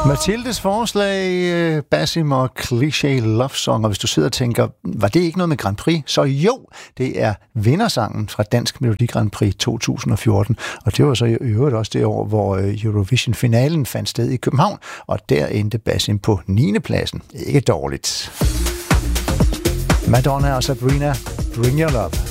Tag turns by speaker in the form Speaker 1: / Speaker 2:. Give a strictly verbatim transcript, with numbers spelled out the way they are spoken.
Speaker 1: Mathildes forslag, Basim og Cliché Love Song, og hvis du sidder og tænker, var det ikke noget med Grand Prix? Så jo, det er vindersangen fra Dansk Melodi Grand Prix to tusind og fjorten, og det var så i øvrigt også det år, hvor Eurovision-finalen fandt sted i København, og der endte Basim på niende pladsen. Ikke dårligt. Madonna og Sabrina, Bring Your Love.